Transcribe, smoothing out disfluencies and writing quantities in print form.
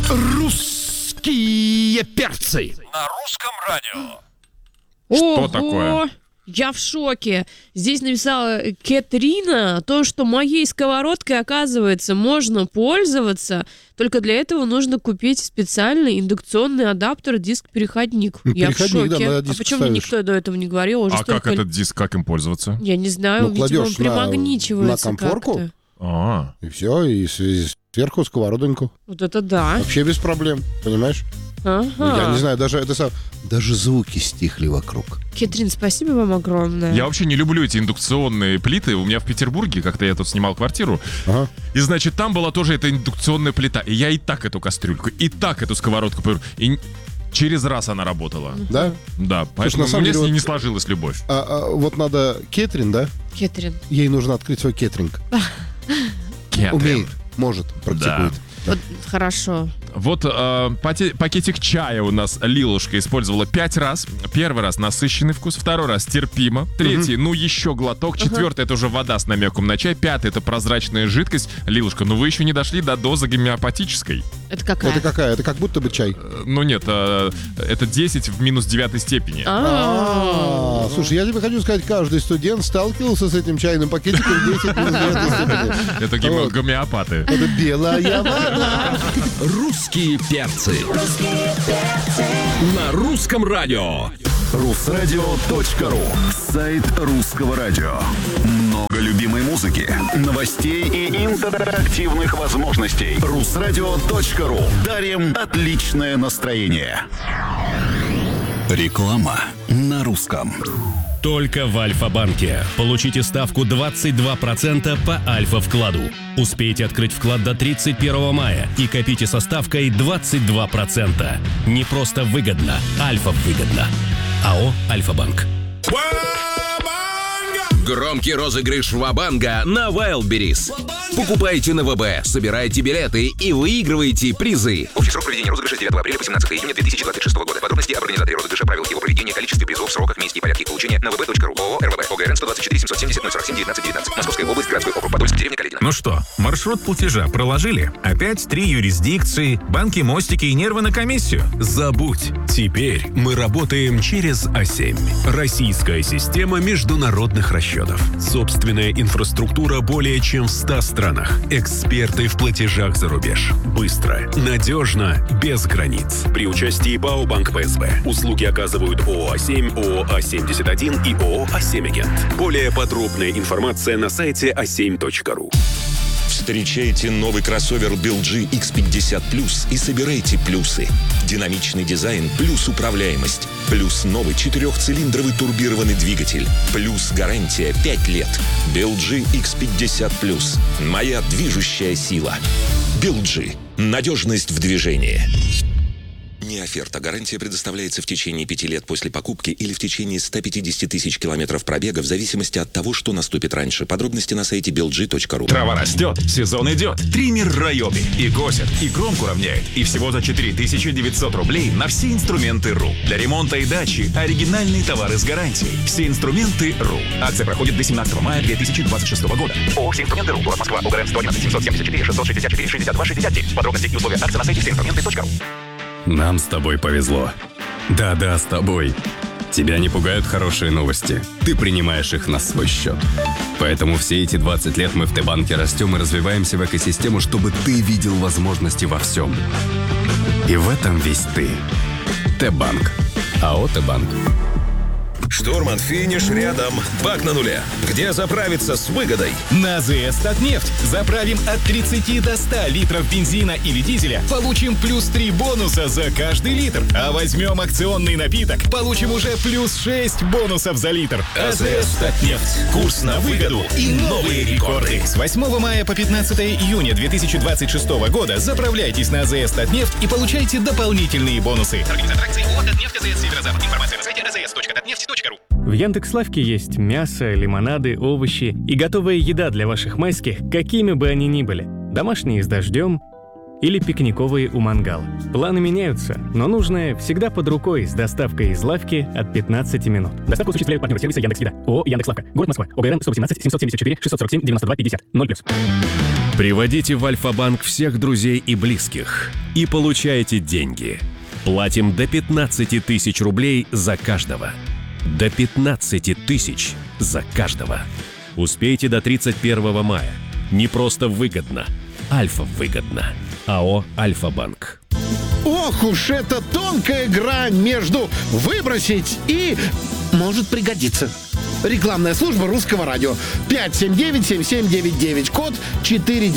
Русские перцы. На русском радио. Что такое? Я в шоке. Здесь написала Кэтрина, то, что моей сковородкой, оказывается, можно пользоваться, только для этого нужно купить специальный индукционный адаптер, диск-переходник. Я в шоке. Да, а почему мне никто до этого не говорил? Уже как этот диск, как им пользоваться? Я не знаю, видимо, он примагничивается на конфорку, как-то. И все, и сверху сковородоньку. Вот это да. Вообще без проблем, понимаешь? Ага. Я не знаю, даже звуки стихли вокруг. Кэтрин, спасибо вам огромное. Я вообще не люблю эти индукционные плиты. У меня в Петербурге, как-то я тут снимал квартиру, и, значит, там была тоже эта индукционная плита. И я и так эту кастрюльку, и так эту сковородку, и через раз она работала. Да? Да, поэтому у меня с ней не сложилась любовь. Вот надо Кэтрин, да? Кэтрин. Ей нужно открыть свой кетринг. Умеет, может, практикует. Вот, хорошо. Вот пакетик чая у нас Лилушка использовала 5 раз. Первый раз насыщенный вкус, второй раз терпимо, третий, еще глоток, четвертый это уже вода с намеком на чай, пятый это прозрачная жидкость. Лилушка, вы еще не дошли до дозы гомеопатической. Это какая? Это как будто бы чай. Нет, это 10 в минус 9 степени. Слушай, я тебе хочу сказать, каждый студент сталкивался с этим чайным пакетиком 10 в минус 9 степени. Это гомеопаты. Это белая вода. Русские перцы. На русском радио. Русрадио.ру. Сайт русского радио. Много любимой музыки, новостей и интерактивных возможностей. Русрадио.ру. Дарим отличное настроение. Реклама на русском. Только в Альфа-банке. Получите ставку 22% по Альфа-вкладу. Успейте открыть вклад до 31 мая и копите со ставкой 22%. Не просто выгодно, Альфа-выгодно. АО «Альфа-банк». Громкий розыгрыш Ва-банга на Wildberries. Покупайте на ВБ, собирайте билеты и выигрывайте призы. Общий срок проведения розыгрыша с 9 апреля по 17 июня 2026 года. Подробности об организаторе розыгрыша, правилах его проведения, количестве призов, сроках, месте и порядке их получения на vb.ru. ООО «РВБ». ОГРН 124 770 047 19 19. Московская область, городской округ Подольск, деревня Каледино. Ну что, маршрут платежа проложили? Опять 3 юрисдикции, банки, мостики и нервы на комиссию? Забудь. Теперь мы работаем через А7. Российская система международных расчетов. Собственная инфраструктура более чем в 100 странах. Эксперты в платежах за рубеж. Быстро, надежно, без границ. При участии БАО «Банк ПСБ». Услуги оказывают ООО «А7», ООО «А71» и ООО «А7-агент». Более подробная информация на сайте a7.ru. Встречайте новый кроссовер BLG X50 Plus и собирайте плюсы. Динамичный дизайн плюс управляемость. Плюс новый 4-цилиндровый турбированный двигатель. Плюс гарантия 5 лет. BLG X50 Plus. Моя движущая сила. BLG. Надежность в движении. Не оферта. Гарантия предоставляется в течение 5 лет после покупки или в течение 150 тысяч километров пробега в зависимости от того, что наступит раньше. Подробности на сайте belg.ru. Трава растет, сезон идет. Триммер Райоби. И косит, и кромку равняет. И всего за 4900 рублей на все инструменты РУ. Для ремонта и дачи оригинальные товары с гарантией. Все инструменты РУ. Акция проходит до 17 мая 2026 года. ООО «Все инструменты РУ». Город Москва. ОГРН 111 774 664 62 69. Подробности и условия акции на сайте всеинструменты.ру. Нам с тобой повезло. Да-да, с тобой. Тебя не пугают хорошие новости. Ты принимаешь их на свой счет. Поэтому все эти 20 лет мы в Т-банке растем и развиваемся в экосистему, чтобы ты видел возможности во всем. И в этом весь ты. Т-банк. АО «Т-банк». Штурман, финиш рядом. Бак на нуле. Где заправиться с выгодой? На АЗС «Татнефть». Заправим от 30 до 100 литров бензина или дизеля. Получим плюс 3 бонуса за каждый литр. А возьмем акционный напиток. Получим уже плюс 6 бонусов за литр. АЗС «Татнефть». Курс на выгоду и новые рекорды. С 8 мая по 15 июня 2026 года заправляйтесь на АЗС «Татнефть» и получайте дополнительные бонусы. Организатор акции ООО «Татнефть АЗС Северозапад». Информация на сайте azs.tatneft.ru. В Яндекс.Лавке есть мясо, лимонады, овощи и готовая еда для ваших майских, какими бы они ни были. Домашние с дождем или пикниковые у мангала. Планы меняются, но нужное всегда под рукой с доставкой из лавки от 15 минут. Доставку осуществляют партнеры сервиса Яндекс.Еда. ООО «Яндекс.Лавка». Город Москва. ОГРН 118 774 647 92 50. 0+. Приводите в Альфа-банк всех друзей и близких и получайте деньги. Платим до 15 тысяч рублей за каждого. До 15 тысяч за каждого. Успейте до 31 мая. Не просто выгодно. Альфа выгодно. АО «Альфа-банк». Ох уж эта тонкая грань между выбросить и может пригодиться. Рекламная служба Русского радио. 579-7799, код 495.